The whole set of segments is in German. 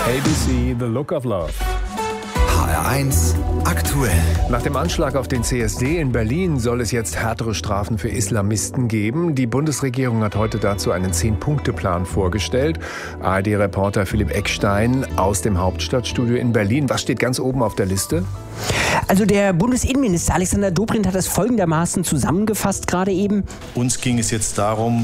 ABC, The Look of Love. HR1 aktuell. Nach dem Anschlag auf den CSD in Berlin soll es jetzt härtere Strafen für Islamisten geben. Die Bundesregierung hat heute dazu einen 10-Punkte-Plan vorgestellt. ARD-Reporter Philipp Eckstein aus dem Hauptstadtstudio in Berlin. Was steht ganz oben auf der Liste? Also der Bundesinnenminister Alexander Dobrindt hat das folgendermaßen zusammengefasst gerade eben. Uns ging es jetzt darum,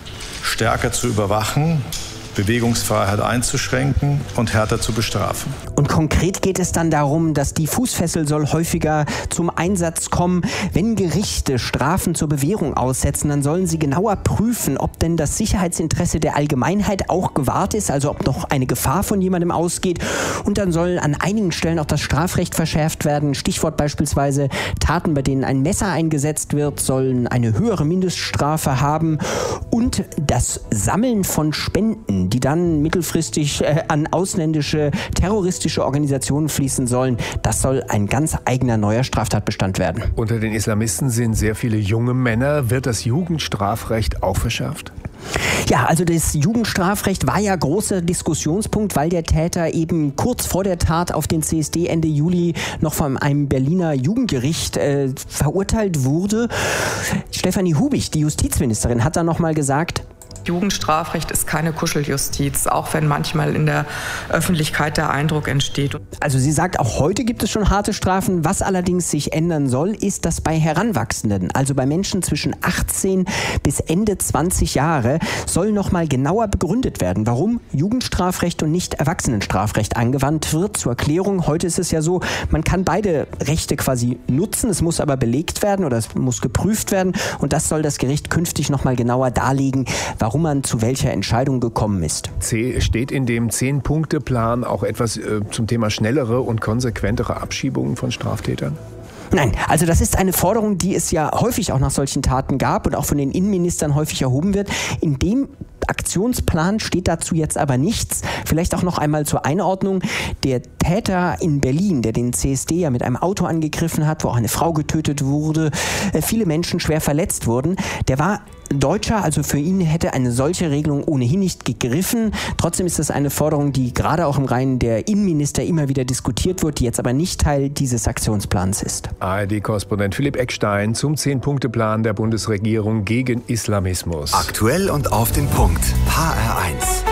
stärker zu überwachen, Bewegungsfreiheit einzuschränken und härter zu bestrafen. Und konkret geht es dann darum, dass die Fußfessel soll häufiger zum Einsatz kommen. Wenn Gerichte Strafen zur Bewährung aussetzen, dann sollen sie genauer prüfen, ob denn das Sicherheitsinteresse der Allgemeinheit auch gewahrt ist, also ob noch eine Gefahr von jemandem ausgeht. Und dann soll an einigen Stellen auch das Strafrecht verschärft werden. Stichwort beispielsweise Taten, bei denen ein Messer eingesetzt wird, sollen eine höhere Mindeststrafe haben. Und das Sammeln von Spenden, die dann mittelfristig an ausländische terroristische Organisationen fließen sollen, das soll ein ganz eigener neuer Straftatbestand werden. Unter den Islamisten sind sehr viele junge Männer. Wird das Jugendstrafrecht auch verschärft? Ja, also das Jugendstrafrecht war ja großer Diskussionspunkt, weil der Täter eben kurz vor der Tat auf den CSD Ende Juli noch von einem Berliner Jugendgericht verurteilt wurde. Stefanie Hubich, die Justizministerin, hat dann nochmal gesagt: Jugendstrafrecht ist keine Kuscheljustiz, auch wenn manchmal in der Öffentlichkeit der Eindruck entsteht. Also sie sagt, auch heute gibt es schon harte Strafen. Was allerdings sich ändern soll, ist, dass bei Heranwachsenden, also bei Menschen zwischen 18 bis Ende 20 Jahre, soll nochmal genauer begründet werden, warum Jugendstrafrecht und nicht Erwachsenenstrafrecht angewandt wird. Zur Erklärung, heute ist es ja so, man kann beide Rechte quasi nutzen, es muss aber belegt werden oder es muss geprüft werden und das soll das Gericht künftig nochmal genauer darlegen, warum man zu welcher Entscheidung gekommen ist. Steht in dem 10-Punkte-Plan auch etwas zum Thema schnellere und konsequentere Abschiebungen von Straftätern? Nein, also das ist eine Forderung, die es ja häufig auch nach solchen Taten gab und auch von den Innenministern häufig erhoben wird. In dem Aktionsplan steht dazu jetzt aber nichts. Vielleicht auch noch einmal zur Einordnung. Der Täter in Berlin, der den CSD ja mit einem Auto angegriffen hat, wo auch eine Frau getötet wurde, viele Menschen schwer verletzt wurden, der war Deutscher, also für ihn hätte eine solche Regelung ohnehin nicht gegriffen. Trotzdem ist das eine Forderung, die gerade auch im Reihen der Innenminister immer wieder diskutiert wird, die jetzt aber nicht Teil dieses Aktionsplans ist. ARD-Korrespondent Philipp Eckstein zum 10-Punkte-Plan der Bundesregierung gegen Islamismus. Aktuell und auf den Punkt. HR1.